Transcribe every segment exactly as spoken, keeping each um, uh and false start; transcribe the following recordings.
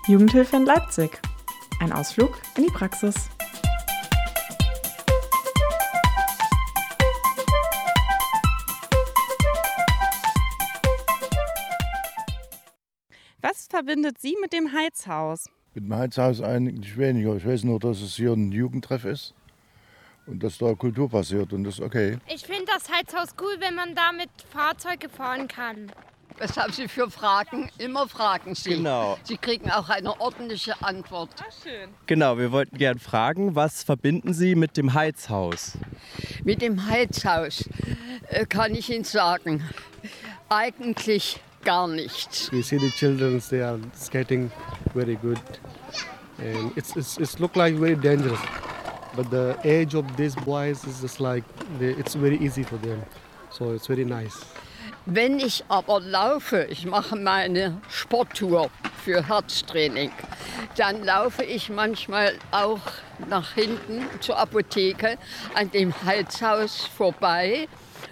Jugendhilfe in Leipzig. Ein Ausflug in die Praxis. Was verbindet Sie mit dem Heizhaus? Mit dem Heizhaus eigentlich weniger. Ich weiß nur, dass es hier ein Jugendtreff ist und dass da Kultur passiert und das ist okay. Ich finde das Heizhaus cool, wenn man da mit Fahrzeuge fahren kann. Was haben Sie für Fragen? Immer fragen Sie. Genau. Sie kriegen auch eine ordentliche Antwort. Ach, schön. Genau, wir wollten gern fragen, was verbinden Sie mit dem Heizhaus? Mit dem Heizhaus äh, kann ich Ihnen sagen, eigentlich gar nichts. We see the children, they are skating very good. And it's, it's, it's look like very dangerous. But the age of these boys is just like, they, it's very easy for them. So it's very nice. Wenn ich aber laufe, ich mache meine Sporttour für Herztraining, dann laufe ich manchmal auch nach hinten zur Apotheke an dem Heizhaus vorbei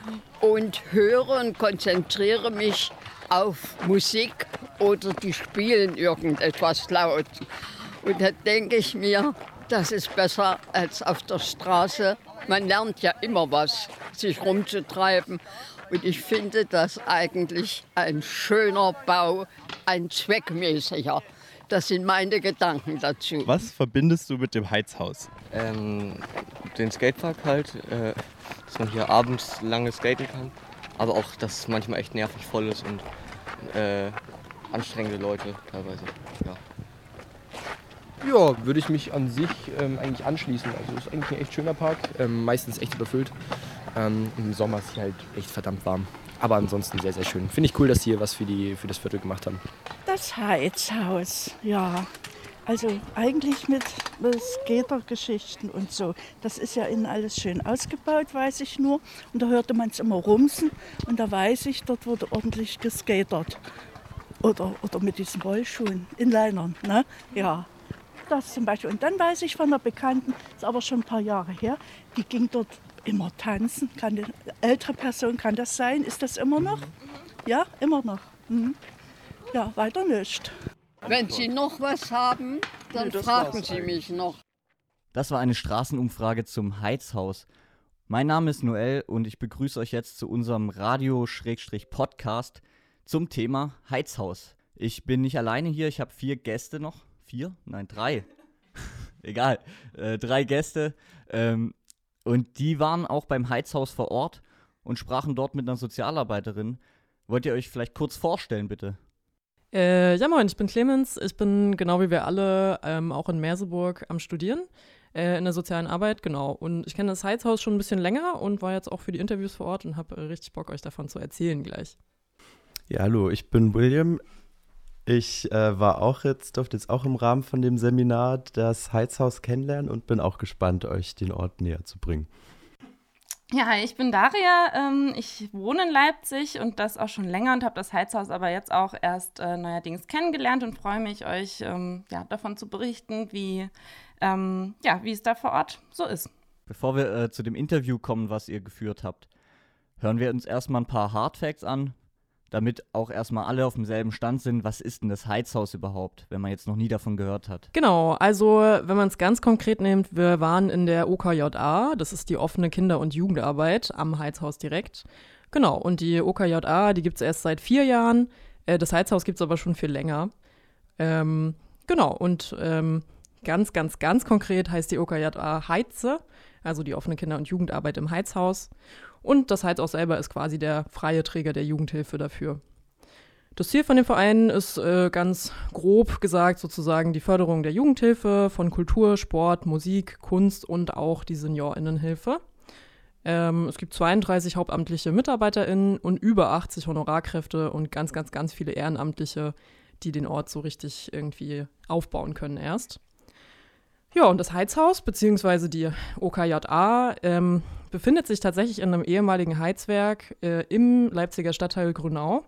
und höre und konzentriere mich auf Musik oder die spielen irgendetwas laut. Und da denke ich mir, das ist besser als auf der Straße. Man lernt ja immer was, sich rumzutreiben. Und ich finde das eigentlich ein schöner Bau, ein zweckmäßiger. Das sind meine Gedanken dazu. Was verbindest du mit dem Heizhaus? Ähm, den Skatepark halt, äh, dass man hier abends lange skaten kann. Aber auch, dass es manchmal echt nervig voll ist und äh, anstrengende Leute teilweise. Ja. Ja, würde ich mich an sich ähm, eigentlich anschließen. Also es ist eigentlich ein echt schöner Park, ähm, meistens echt überfüllt. Ähm, Im Sommer ist hier halt echt verdammt warm. Aber ansonsten sehr, sehr schön. Finde ich cool, dass die hier was für, die, für das Viertel gemacht haben. Das Heizhaus, ja. Also eigentlich mit, mit Skatergeschichten und so. Das ist ja innen alles schön ausgebaut, weiß ich nur. Und da hörte man es immer rumsen. Und da weiß ich, dort wurde ordentlich geskatert. Oder, oder mit diesen Rollschuhen, Inlinern, ne? Ja. Das zum Beispiel. Und dann weiß ich von einer Bekannten, ist aber schon ein paar Jahre her, die ging dort immer tanzen. Kann eine ältere Person, kann das sein? Ist das immer noch? Ja, immer noch. Mhm. Ja, weiter nicht. Wenn Sie noch was haben, dann Nee, fragen Sie mich noch. Das war eine Straßenumfrage zum Heizhaus. Mein Name ist Noel und ich begrüße euch jetzt zu unserem Radio-Podcast zum Thema Heizhaus. Ich bin nicht alleine hier, ich habe vier Gäste noch. Vier? Nein, drei. Egal, äh, drei Gäste. Ähm, und die waren auch beim Heizhaus vor Ort und sprachen dort mit einer Sozialarbeiterin. Wollt ihr euch vielleicht kurz vorstellen, bitte? Äh, ja moin, ich bin Clemens. Ich bin genau wie wir alle ähm, auch in Merseburg am Studieren, äh, in der sozialen Arbeit, genau. Und ich kenne das Heizhaus schon ein bisschen länger und war jetzt auch für die Interviews vor Ort und habe äh, richtig Bock, euch davon zu erzählen gleich. Ja, hallo, ich bin William. Ich äh, war auch jetzt, durfte jetzt auch im Rahmen von dem Seminar das Heizhaus kennenlernen und bin auch gespannt, euch den Ort näher zu bringen. Ja, hi, ich bin Daria. Ähm, ich wohne in Leipzig und das auch schon länger und habe das Heizhaus aber jetzt auch erst äh, neuerdings kennengelernt und freue mich, euch ähm, ja, davon zu berichten, wie, ähm, ja, wie es da vor Ort so ist. Bevor wir äh, zu dem Interview kommen, was ihr geführt habt, hören wir uns erstmal ein paar Hardfacts an, damit auch erstmal alle auf demselben Stand sind. Was ist denn das Heizhaus überhaupt, wenn man jetzt noch nie davon gehört hat? Genau, also wenn man es ganz konkret nimmt, wir waren in der O K J A, das ist die offene Kinder- und Jugendarbeit am Heizhaus direkt. Genau, und die O K J A, die gibt es erst seit vier Jahren, äh, das Heizhaus gibt es aber schon viel länger. Ähm, genau, und ähm, ganz, ganz, ganz konkret heißt die O K J A Heize, also die offene Kinder- und Jugendarbeit im Heizhaus. Und das Heizhaus selber ist quasi der freie Träger der Jugendhilfe dafür. Das Ziel von dem Verein ist äh, ganz grob gesagt sozusagen die Förderung der Jugendhilfe von Kultur, Sport, Musik, Kunst und auch die SeniorInnenhilfe. Ähm, es gibt zweiunddreißig hauptamtliche MitarbeiterInnen und über achtzig Honorarkräfte und ganz, ganz, ganz viele Ehrenamtliche, die den Ort so richtig irgendwie aufbauen können erst. Ja, und das Heizhaus bzw. die O K J A ähm, befindet sich tatsächlich in einem ehemaligen Heizwerk äh, im Leipziger Stadtteil Grünau.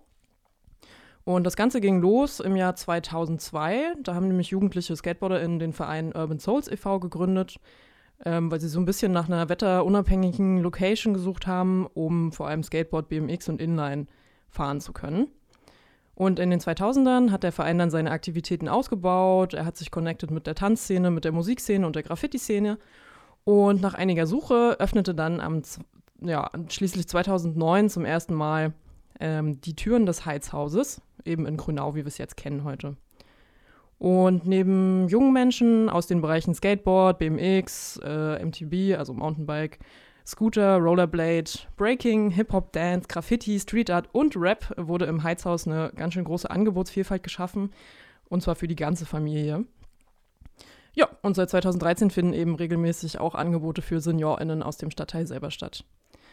Und das Ganze ging los im Jahr zweitausendzwei. Da haben nämlich jugendliche SkateboarderInnen den Verein Urban Souls e V gegründet, ähm, weil sie so ein bisschen nach einer wetterunabhängigen Location gesucht haben, um vor allem Skateboard, B M X und Inline fahren zu können. Und in den zweitausendern hat der Verein dann seine Aktivitäten ausgebaut. Er hat sich connected mit der Tanzszene, mit der Musikszene und der Graffiti-Szene. Und nach einiger Suche öffnete dann am, ja, schließlich zweitausendneun zum ersten Mal ähm, die Türen des Heizhauses, eben in Grünau, wie wir es jetzt kennen heute. Und neben jungen Menschen aus den Bereichen Skateboard, B M X, äh, M T B, also Mountainbike, Scooter, Rollerblade, Breaking, Hip-Hop, Dance, Graffiti, Street Art und Rap wurde im Heizhaus eine ganz schön große Angebotsvielfalt geschaffen, und zwar für die ganze Familie. Ja, und seit zweitausenddreizehn finden eben regelmäßig auch Angebote für SeniorInnen aus dem Stadtteil selber statt.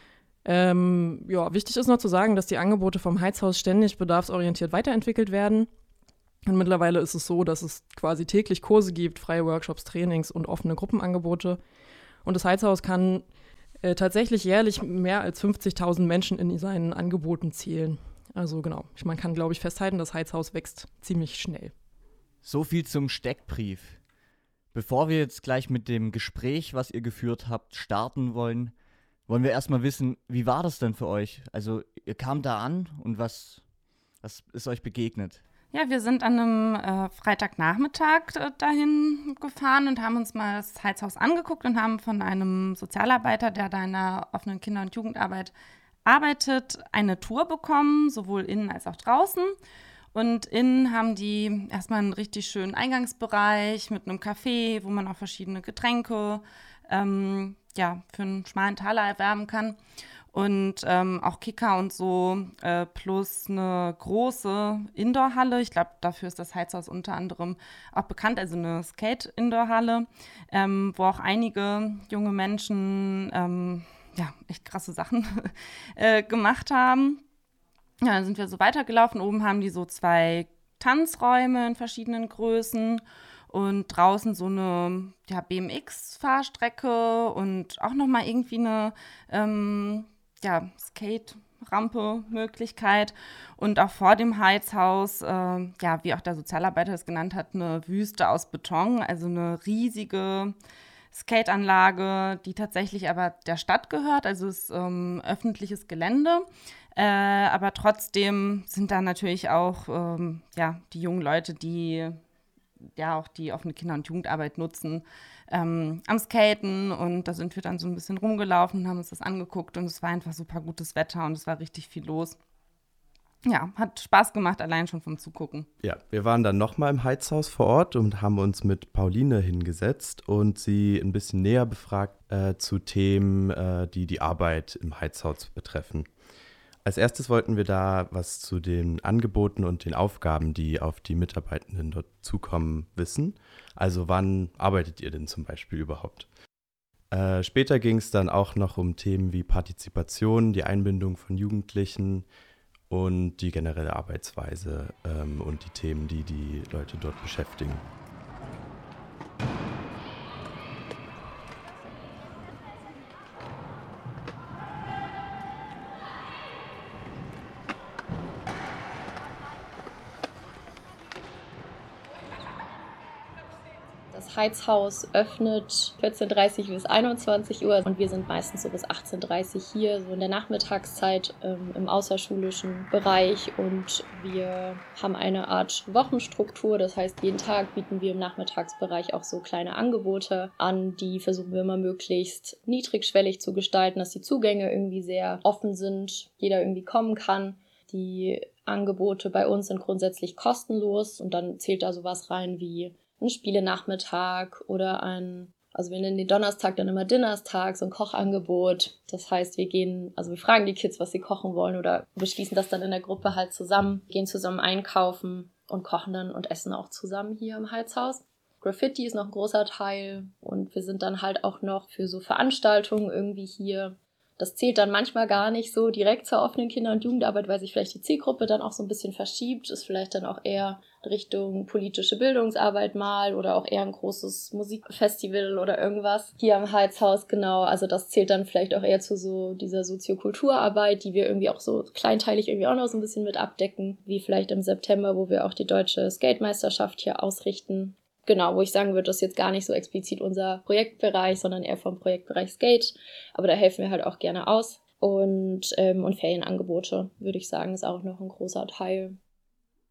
Ähm, ja, wichtig ist noch zu sagen, dass die Angebote vom Heizhaus ständig bedarfsorientiert weiterentwickelt werden. Und mittlerweile ist es so, dass es quasi täglich Kurse gibt, freie Workshops, Trainings und offene Gruppenangebote. Und das Heizhaus kann äh, tatsächlich jährlich mehr als fünfzigtausend Menschen in seinen Angeboten zählen. Also genau, man kann, glaube ich, festhalten, das Heizhaus wächst ziemlich schnell. So viel zum Steckbrief. Bevor wir jetzt gleich mit dem Gespräch, was ihr geführt habt, starten wollen, wollen wir erstmal wissen, wie war das denn für euch? Also ihr kamt da an und was, was ist euch begegnet? Ja, wir sind an einem äh, Freitagnachmittag äh, dahin gefahren und haben uns mal das Heizhaus angeguckt und haben von einem Sozialarbeiter, der da in der offenen Kinder- und Jugendarbeit arbeitet, eine Tour bekommen, sowohl innen als auch draußen. Und innen haben die erstmal einen richtig schönen Eingangsbereich mit einem Café, wo man auch verschiedene Getränke ähm, ja, für einen schmalen Taler erwerben kann. Und ähm, auch Kicker und so, äh, plus eine große Indoorhalle. Ich glaube, dafür ist das Heizhaus unter anderem auch bekannt, also eine Skate-Indoorhalle, ähm, wo auch einige junge Menschen ähm, ja, echt krasse Sachen äh, gemacht haben. Ja, dann sind wir so weitergelaufen. Oben haben die so zwei Tanzräume in verschiedenen Größen und draußen so eine ja, B M X-Fahrstrecke und auch nochmal irgendwie eine ähm, ja, Skate-Rampe-Möglichkeit. Und auch vor dem Heizhaus, äh, ja, wie auch der Sozialarbeiter es genannt hat, eine Wüste aus Beton, also eine riesige Skateanlage, die tatsächlich aber der Stadt gehört, also ist ähm, öffentliches Gelände. Äh, aber trotzdem sind da natürlich auch ähm, ja, die jungen Leute, die ja auch die offene Kinder- und Jugendarbeit nutzen, ähm, am Skaten. Und da sind wir dann so ein bisschen rumgelaufen und haben uns das angeguckt. Und es war einfach super gutes Wetter und es war richtig viel los. Ja, hat Spaß gemacht, allein schon vom Zugucken. Ja, wir waren dann nochmal im Heizhaus vor Ort und haben uns mit Pauline hingesetzt und sie ein bisschen näher befragt äh, zu Themen, äh, die die Arbeit im Heizhaus betreffen. Als erstes wollten wir da was zu den Angeboten und den Aufgaben, die auf die Mitarbeitenden dort zukommen, wissen. Also wann arbeitet ihr denn zum Beispiel überhaupt? Äh, später ging es dann auch noch um Themen wie Partizipation, die Einbindung von Jugendlichen und die generelle Arbeitsweise ähm, und die Themen, die die Leute dort beschäftigen. Das Heizhaus öffnet vierzehn Uhr dreißig bis einundzwanzig Uhr und wir sind meistens so bis achtzehn Uhr dreißig hier, so in der Nachmittagszeit ähm, im außerschulischen Bereich, und wir haben eine Art Wochenstruktur, das heißt, jeden Tag bieten wir im Nachmittagsbereich auch so kleine Angebote an, die versuchen wir immer möglichst niedrigschwellig zu gestalten, dass die Zugänge irgendwie sehr offen sind, jeder irgendwie kommen kann. Die Angebote bei uns sind grundsätzlich kostenlos und dann zählt da sowas rein wie ein Spielenachmittag oder ein, also wir nennen den Donnerstag dann immer Dinnerstag, so ein Kochangebot. Das heißt, wir gehen, also wir fragen die Kids, was sie kochen wollen, oder beschließen das dann in der Gruppe halt zusammen, gehen zusammen einkaufen und kochen dann und essen auch zusammen hier im Heizhaus. Graffiti ist noch ein großer Teil und wir sind dann halt auch noch für so Veranstaltungen irgendwie hier. Das zählt dann manchmal gar nicht so direkt zur offenen Kinder- und Jugendarbeit, weil sich vielleicht die Zielgruppe dann auch so ein bisschen verschiebt, ist vielleicht dann auch eher Richtung politische Bildungsarbeit mal oder auch eher ein großes Musikfestival oder irgendwas hier am Heizhaus, genau. Also das zählt dann vielleicht auch eher zu so dieser Soziokulturarbeit, die wir irgendwie auch so kleinteilig irgendwie auch noch so ein bisschen mit abdecken, wie vielleicht im September, wo wir auch die deutsche Skate-Meisterschaft hier ausrichten. Genau, wo ich sagen würde, das ist jetzt gar nicht so explizit unser Projektbereich, sondern eher vom Projektbereich Skate. Aber da helfen wir halt auch gerne aus. Und, ähm, und Ferienangebote, würde ich sagen, ist auch noch ein großer Teil.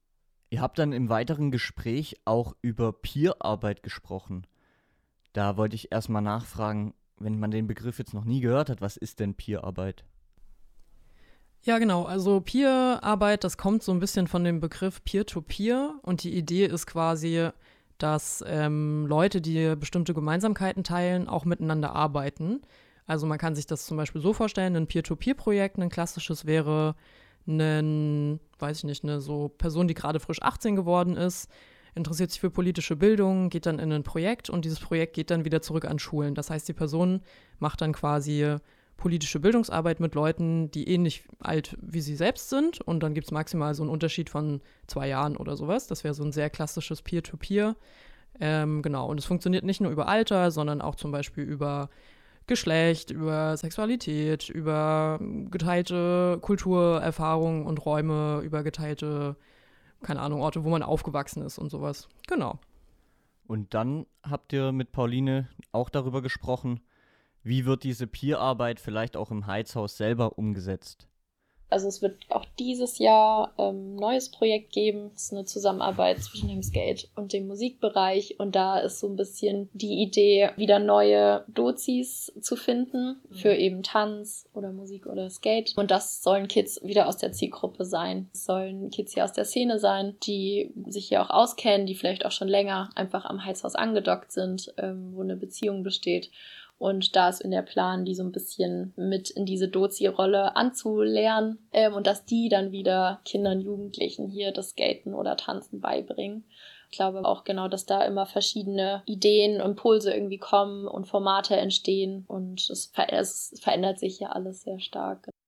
Ihr habt dann im weiteren Gespräch auch über Peerarbeit gesprochen. Da wollte ich erstmal nachfragen, wenn man den Begriff jetzt noch nie gehört hat, was ist denn Peerarbeit? Ja, genau. Also Peerarbeit, das kommt so ein bisschen von dem Begriff Peer-to-Peer und die Idee ist quasi, dass ähm, Leute, die bestimmte Gemeinsamkeiten teilen, auch miteinander arbeiten. Also man kann sich das zum Beispiel so vorstellen, ein Peer-to-Peer-Projekt, ein klassisches wäre ein, weiß ich nicht, eine so Person, die gerade frisch achtzehn geworden ist, interessiert sich für politische Bildung, geht dann in ein Projekt und dieses Projekt geht dann wieder zurück an Schulen. Das heißt, die Person macht dann quasi politische Bildungsarbeit mit Leuten, die ähnlich alt wie sie selbst sind und dann gibt es maximal so einen Unterschied von zwei Jahren oder sowas. Das wäre so ein sehr klassisches Peer-to-Peer. Ähm, genau, und es funktioniert nicht nur über Alter, sondern auch zum Beispiel über Geschlecht, über Sexualität, über geteilte Kulturerfahrungen und Räume, über geteilte, keine Ahnung, Orte, wo man aufgewachsen ist und sowas. Genau. Und dann habt ihr mit Pauline auch darüber gesprochen, wie wird diese Peerarbeit vielleicht auch im Heizhaus selber umgesetzt? Also es wird auch dieses Jahr ein ähm, neues Projekt geben. Es ist eine Zusammenarbeit zwischen dem Skate und dem Musikbereich. Und da ist so ein bisschen die Idee, wieder neue Dozis zu finden für eben Tanz oder Musik oder Skate. Und das sollen Kids wieder aus der Zielgruppe sein. Es sollen Kids hier aus der Szene sein, die sich hier auch auskennen, die vielleicht auch schon länger einfach am Heizhaus angedockt sind, ähm, wo eine Beziehung besteht. Und da ist in der Plan, die so ein bisschen mit in diese Dozi-Rolle anzulernen ähm, und dass die dann wieder Kindern, Jugendlichen hier das Skaten oder Tanzen beibringen. Ich glaube auch genau, dass da immer verschiedene Ideen, Impulse irgendwie kommen und Formate entstehen und es, ver- es verändert sich ja alles sehr stark.